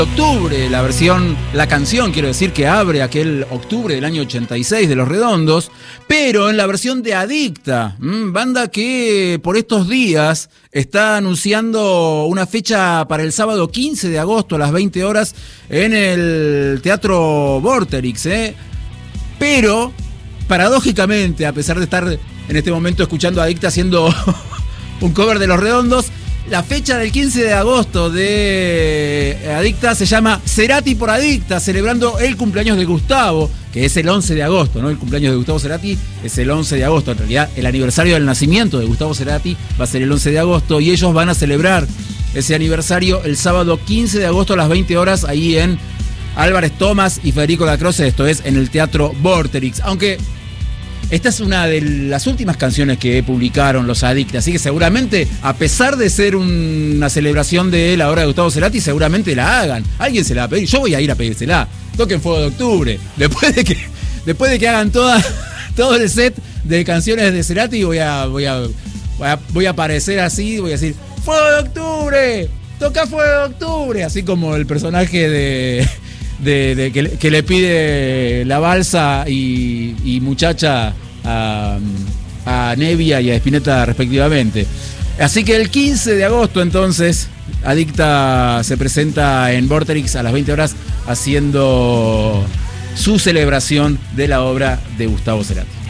Octubre, la canción, quiero decir, que abre aquel octubre del año 86 de Los Redondos, pero en la versión de Adicta, banda que por estos días está anunciando una fecha para el sábado 15 de agosto a las 20 horas en el Teatro Vorterix, Pero, paradójicamente, a pesar de estar en este momento escuchando a Adicta haciendo un cover de Los Redondos, la fecha del 15 de agosto de Adicta se llama Cerati por Adicta, celebrando el cumpleaños de Gustavo, que es el 11 de agosto, ¿no? El cumpleaños de Gustavo Cerati es el 11 de agosto. En realidad, el aniversario del nacimiento de Gustavo Cerati va a ser el 11 de agosto y ellos van a celebrar ese aniversario el sábado 15 de agosto a las 20 horas ahí en Álvarez Thomas y Federico Lacroze, esto es en el Teatro Vorterix. Aunque esta es una de las últimas canciones que publicaron los Adicta, así que seguramente, a pesar de ser una celebración de la obra de Gustavo Cerati, seguramente la hagan. Alguien se la va a pedir, yo voy a ir a pedírsela. Toquen Fuego de Octubre. Después de que hagan todo el set de canciones de Cerati, voy a aparecer así, voy a decir, ¡Fuego de Octubre! ¡Toca Fuego de Octubre! Así como el personaje que le pide la balsa y muchacha a Nevia y a Spinetta respectivamente. Así que el 15 de agosto entonces Adicta se presenta en Vorterix a las 20 horas haciendo su celebración de la obra de Gustavo Cerati.